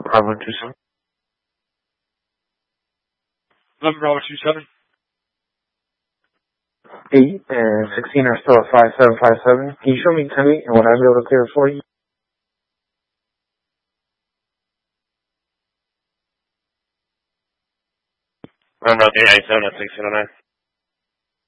Bravo 27. 11 Bravo 27. 8 and 16 are still at 5757. Can you show me 10-8 and would I be able to clear it for you? 1 Bravo 397 at 1609.